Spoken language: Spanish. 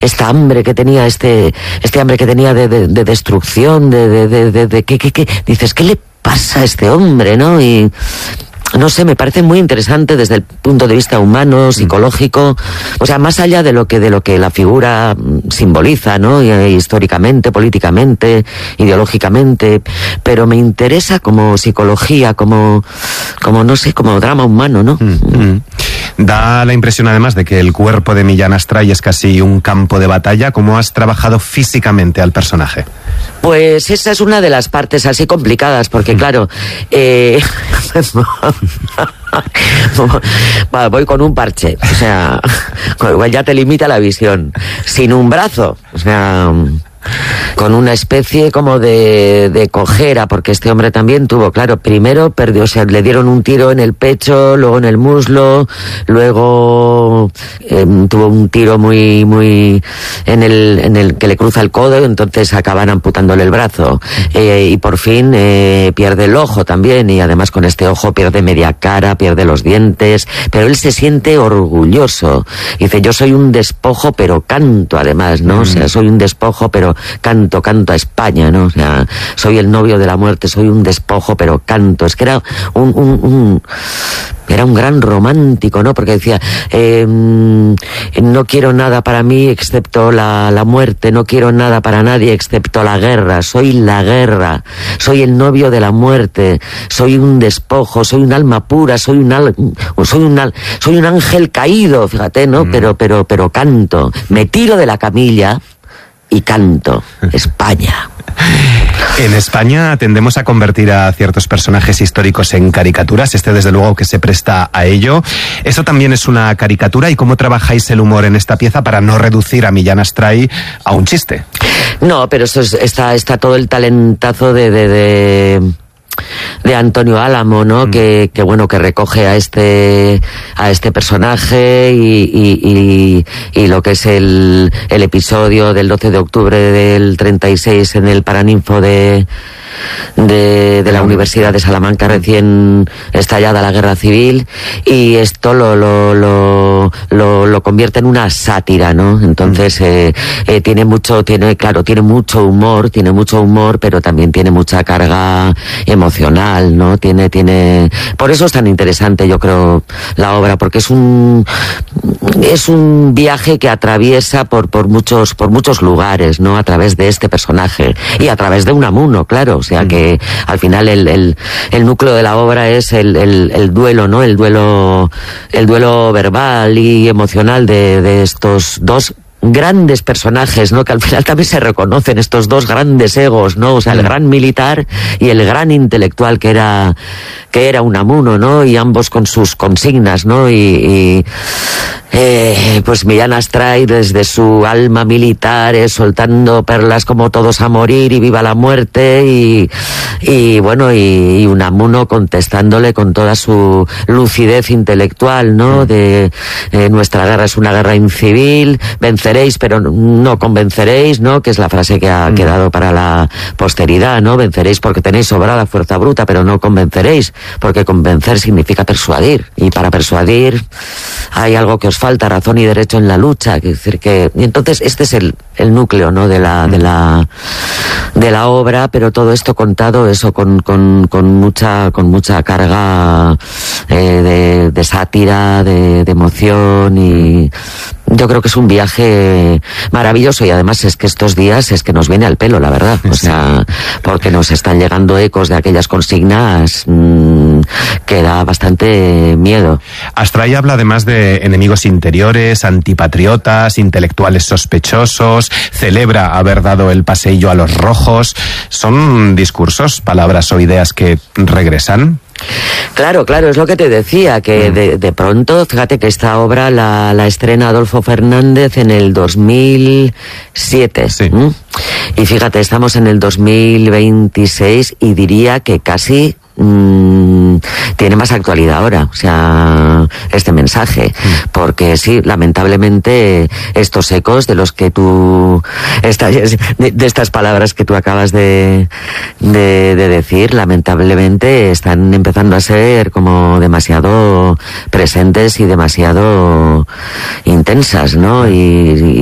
esta hambre que tenía, este hambre que tenía de destrucción, ¿qué? Dices, ¿qué le pasa a este hombre, no? Y no sé, me parece muy interesante desde el punto de vista humano, psicológico, o sea, más allá de lo que la figura simboliza, ¿no? Históricamente, políticamente, ideológicamente, pero me interesa como psicología, como no sé, como drama humano, ¿no? Da la impresión además de que el cuerpo de Millán Astray es casi un campo de batalla. ¿Cómo has trabajado físicamente al personaje? Pues esa es una de las partes así complicadas, porque claro, voy con un parche, o sea, igual ya te limita la visión, sin un brazo, o sea, con una especie como de cojera, porque este hombre también tuvo, claro, primero perdió, o sea, le dieron un tiro en el pecho, luego en el muslo, luego tuvo un tiro muy en el que le cruza el codo, entonces acaban amputándole el brazo, y por fin pierde el ojo también, y además con este ojo pierde media cara, pierde los dientes, pero él se siente orgulloso, dice, yo soy un despojo pero canto además, ¿no? O sea, soy un despojo pero canto a España, ¿no? O sea, soy el novio de la muerte, soy un despojo, pero canto. Es que era un gran romántico, ¿no? Porque decía, no quiero nada para mí excepto la muerte, no quiero nada para nadie excepto la guerra, soy la guerra, soy el novio de la muerte, soy un despojo, soy un alma pura, soy un ángel caído, fíjate, ¿no? Pero canto, me tiro de la camilla y canto, España. En España tendemos a convertir a ciertos personajes históricos en caricaturas. Desde luego que se presta a ello. ¿Eso también es una caricatura? ¿Y cómo trabajáis el humor en esta pieza para no reducir a Millán Astray a un chiste? No, pero eso está todo el talentazo de Antonio Álamo, ¿no? Que bueno, que recoge a este personaje y lo que es el episodio del 12 de octubre del 36 en el Paraninfo de la Universidad de Salamanca, recién estallada la guerra civil, y esto lo convierte en una sátira, ¿no? Entonces tiene mucho humor, pero también tiene mucha carga emocional, ¿no? Por eso es tan interesante, yo creo, la obra, porque es un viaje que atraviesa por muchos lugares, ¿no? A través de este personaje y a través de Unamuno, claro. O sea que al final el núcleo de la obra es el duelo, ¿no? El duelo verbal y emocional de estos dos grandes personajes, ¿no? Que al final también se reconocen estos dos grandes egos, ¿no? O sea, el gran militar y el gran intelectual que era Unamuno, ¿no? Y ambos con sus consignas, ¿no? Pues Millán Astray desde su alma militar, soltando perlas como todos a morir y viva la muerte, y bueno, y Unamuno contestándole con toda su lucidez intelectual, ¿no? De nuestra guerra es una guerra incivil, venceréis pero no convenceréis, ¿no? Que es la frase que ha quedado para la posteridad, ¿no? Venceréis porque tenéis sobrada fuerza bruta, pero no convenceréis, porque convencer significa persuadir, y para persuadir hay algo que os falta, razón y derecho en la lucha, es decir que, y entonces este es el núcleo, ¿no? de la obra, pero todo esto contado eso con mucha carga de sátira, de emoción, y yo creo que es un viaje maravilloso, y además es que estos días es que nos viene al pelo, la verdad, o sea, porque nos están llegando ecos de aquellas consignas que da bastante miedo. Astray habla además de enemigos interiores, antipatriotas, intelectuales sospechosos, celebra haber dado el paseillo a los rojos. ¿Son discursos, palabras o ideas que regresan? Claro, es lo que te decía, que de pronto, fíjate que esta obra la estrena Adolfo Fernández en el 2007. Sí. Y fíjate, estamos en el 2026 y diría que casi tiene más actualidad ahora, o sea, este mensaje, porque sí, lamentablemente estos ecos de los que tú de estas palabras que tú acabas de decir, lamentablemente están empezando a ser como demasiado presentes y demasiado intensas, ¿no? Y